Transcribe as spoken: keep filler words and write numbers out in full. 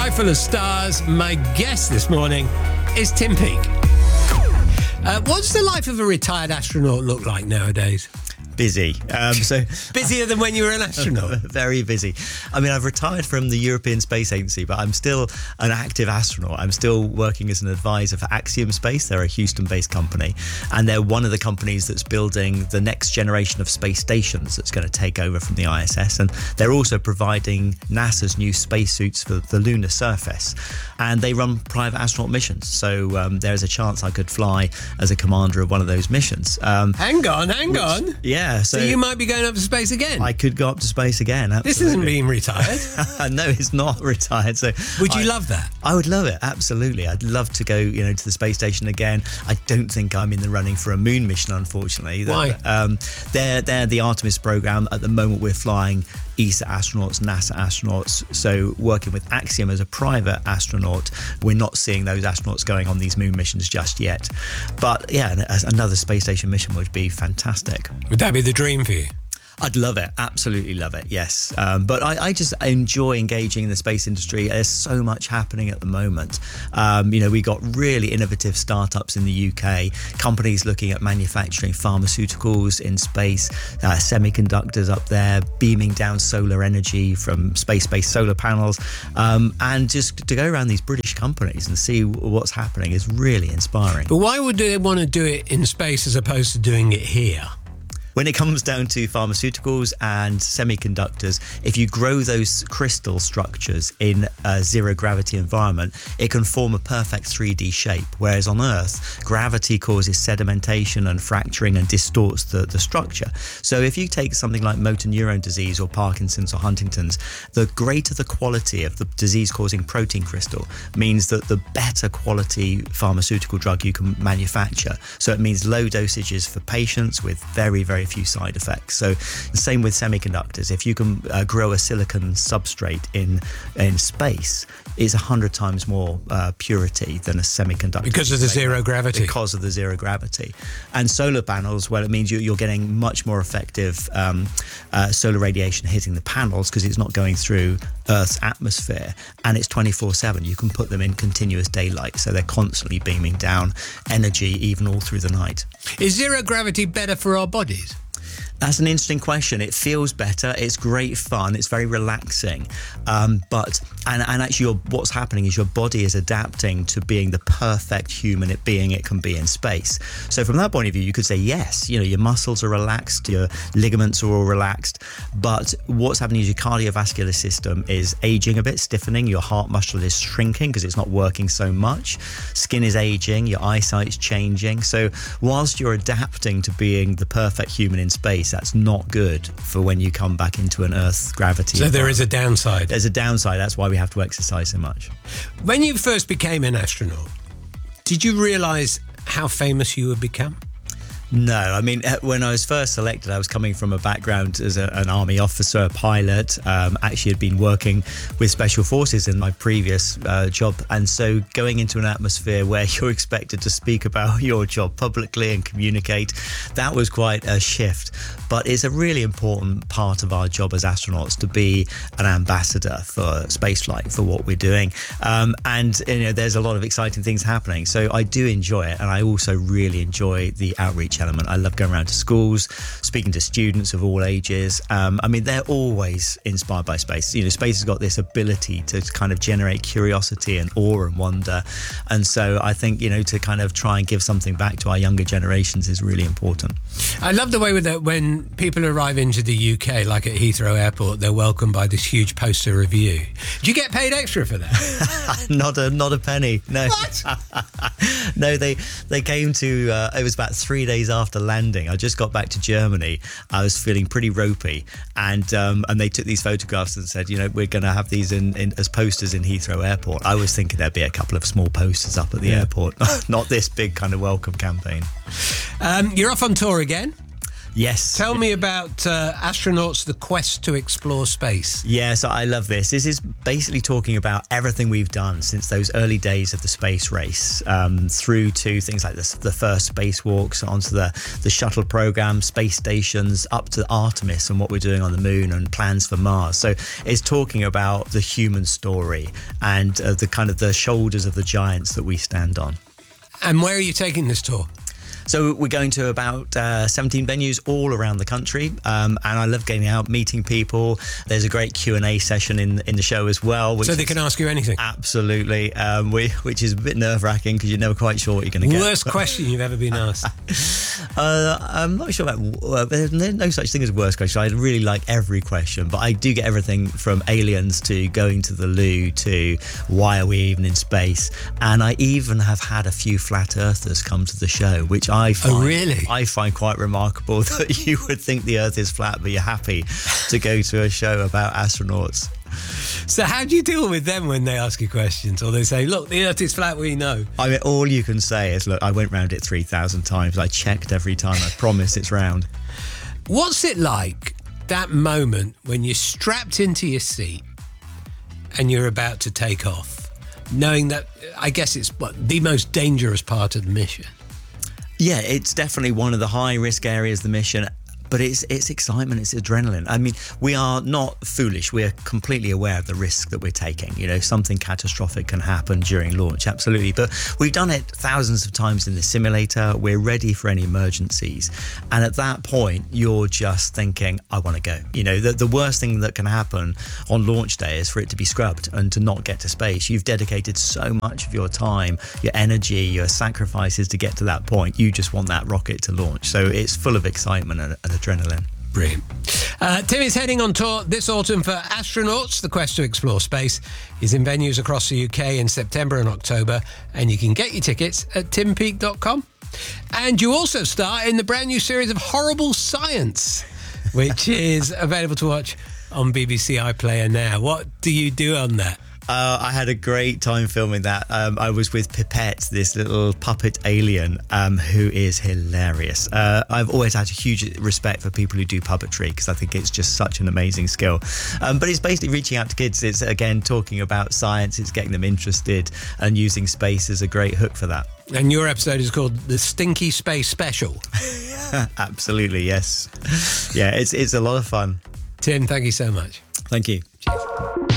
Sky full of stars. My guest this morning is Tim Peake. Uh, what's the life of a retired astronaut look like nowadays? Busy. Um, so Busier than when you were an astronaut? Very busy. I mean, I've retired from the European Space Agency, but I'm still an active astronaut. I'm still working as an advisor for Axiom Space. They're a Houston-based company, and they're one of the companies that's building the next generation of space stations that's going to take over from the I S S. And they're also providing NASA's new spacesuits for the lunar surface. And they run private astronaut missions. So um, there's a chance I could fly as a commander of one of those missions. Um, hang on, hang which, on. Yeah. So, so you might be going up to space again? I could go up to space again, absolutely. This isn't being retired. No, it's not retired. So would you I, love that? I would love it, absolutely. I'd love to go, you know, to the space station again. I don't think I'm in the running for a moon mission, unfortunately. Why? Um, they're, they're the Artemis program. At the moment, we're flying E S A astronauts, NASA astronauts. So working with Axiom as a private astronaut, we're not seeing those astronauts going on these moon missions just yet. But yeah, another space station mission would be fantastic. Would that be the dream for you? I'd love it. Absolutely love it. Yes. Um, but I, I just enjoy engaging in the space industry. There's so much happening at the moment. Um, you know, we got really innovative startups in the U K, companies looking at manufacturing pharmaceuticals in space, uh, semiconductors up there, beaming down solar energy from space-based solar panels. Um, and just to go around these British companies and see what's happening is really inspiring. But why would they want to do it in space as opposed to doing it here? When it comes down to pharmaceuticals and semiconductors, if you grow those crystal structures in a zero gravity environment, it can form a perfect three D shape. Whereas on Earth, gravity causes sedimentation and fracturing and distorts the, the structure. So if you take something like motor neurone disease or Parkinson's or Huntington's, the greater the quality of the disease-causing protein crystal means that the better quality pharmaceutical drug you can manufacture. So it means low dosages for patients with very, very few side effects. So the same with semiconductors. If you can uh, grow a silicon substrate in in space, it's a hundred times more uh, purity than a semiconductor. Because of the zero gravity. Because of the zero gravity. And solar panels, well, it means you, you're getting much more effective um, uh, solar radiation hitting the panels because it's not going through Earth's atmosphere, and it's twenty-four seven. You can put them in continuous daylight, so they're constantly beaming down energy even all through the night. Is zero gravity better for our bodies? That's an interesting question. It feels better. It's great fun. It's very relaxing. Um, but and, and actually, your, what's happening is your body is adapting to being the perfect human it being it can be in space. So from that point of view, you could say yes. You know, your muscles are relaxed, your ligaments are all relaxed. But what's happening is your cardiovascular system is aging a bit, stiffening. Your heart muscle is shrinking because it's not working so much. Skin is aging. Your eyesight's changing. So whilst you're adapting to being the perfect human in space, that's not good for when you come back into an Earth gravity. So there is a downside. There's a downside. That's why we have to exercise so much. When you first became an astronaut, did you realise how famous you would become? No, I mean, when I was first selected, I was coming from a background as a, an army officer, a pilot. Um, actually had been working with special forces in my previous uh, job. And so going into an atmosphere where you're expected to speak about your job publicly and communicate, that was quite a shift. But it's a really important part of our job as astronauts to be an ambassador for spaceflight, for what we're doing. Um, and, you know, there's a lot of exciting things happening. So I do enjoy it. And I also really enjoy the outreach element. I love going around to schools, speaking to students of all ages. Um, I mean, they're always inspired by space. You know, space has got this ability to kind of generate curiosity and awe and wonder. And so I think, you know, to kind of try and give something back to our younger generations is really important. I love the way with that when people arrive into the U K, like at Heathrow Airport, they're welcomed by this huge poster of you. Do you get paid extra for that? not a not a penny. No. What? No, they they came to. Uh, it was about three days after landing. I just got back to Germany. I was feeling pretty ropey, and um, and they took these photographs and said, you know, we're going to have these in, in as posters in Heathrow Airport. I was thinking there'd be a couple of small posters up at the yeah. airport, not this big kind of welcome campaign. Um, you're off on tour again. Yes. Tell me about uh, Astronauts, the Quest to Explore Space. Yes, I love this. This is basically talking about everything we've done since those early days of the space race, um, through to things like this, the first spacewalks, onto the, the shuttle program, space stations, up to Artemis and what we're doing on the moon and plans for Mars. So it's talking about the human story and uh, the kind of the shoulders of the giants that we stand on. And where are you taking this tour? So we're going to about uh, seventeen venues all around the country, um, and I love getting out, meeting people. There's a great Q and A session in in the show as well. Which so they can ask you anything? Absolutely, um, we, which is a bit nerve-wracking because you're never quite sure what you're going to get. Worst question you've ever been asked? uh, I'm not sure about... Uh, there's no such thing as worst question. I really like every question, but I do get everything from aliens to going to the loo to why are we even in space? And I even have had a few flat earthers come to the show, which I find, oh, really? I find quite remarkable that you would think the Earth is flat, but you're happy to go to a show about astronauts. So how do you deal with them when they ask you questions? Or they say, look, the Earth is flat, we know. I mean, all you can say is, look, I went round it three thousand times. I checked every time. I promise it's round. What's it like, that moment when you're strapped into your seat and you're about to take off, knowing that, I guess it's what, the most dangerous part of the mission? Yeah, it's definitely one of the high-risk areas of the mission. But it's it's excitement, it's adrenaline. I mean, we are not foolish. We're completely aware of the risk that we're taking. You know, something catastrophic can happen during launch, absolutely. But we've done it thousands of times in the simulator. We're ready for any emergencies. And at that point, you're just thinking, I want to go. You know, the, the worst thing that can happen on launch day is for it to be scrubbed and to not get to space. You've dedicated so much of your time, your energy, your sacrifices to get to that point. You just want that rocket to launch. So it's full of excitement and, and adrenaline. Brilliant. Uh, Tim is heading on tour this autumn for Astronauts, the Quest to Explore Space. He's in venues across the U K in September and October, and you can get your tickets at tim peake dot com. And you also star in the brand new series of Horrible Science, which is available to watch on B B C iPlayer now. What do you do on that? Uh, I had a great time filming that. Um, I was with Pipette, this little puppet alien, um, who is hilarious. Uh, I've always had a huge respect for people who do puppetry because I think it's just such an amazing skill. Um, but it's basically reaching out to kids. It's, again, talking about science. It's getting them interested, and using space as a great hook for that. And your episode is called The Stinky Space Special. Absolutely, yes. Yeah, it's it's a lot of fun. Tim, thank you so much. Thank you. Cheers.